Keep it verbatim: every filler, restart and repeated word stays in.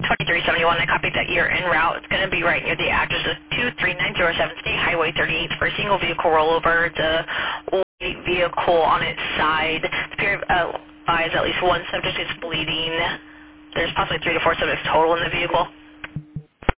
twenty-three seventy-one, I copied that you're en route. It's going to be right near the address of two three nine zero seven State Highway thirty-eight for a single vehicle rollover. It's a white vehicle on its side. The pair uh, buys at least one subject is bleeding. There's possibly three to four subjects total in the vehicle.